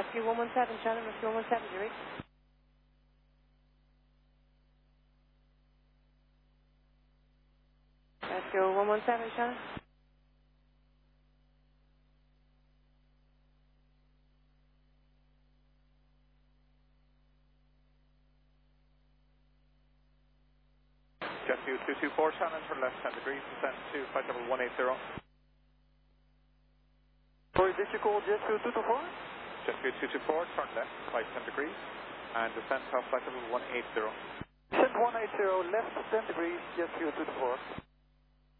Rescue 117, Shannon, Rescue 117, you ready? Rescue 117, Shannon. Rescue 224, Shannon, turn left 10 degrees, descend to flight level 180. Sorry, did you call Rescue 224? Rescue 224, turn left, flight 10 degrees, and descend to flight level 180. Descend 180, left 10 degrees, Rescue 224.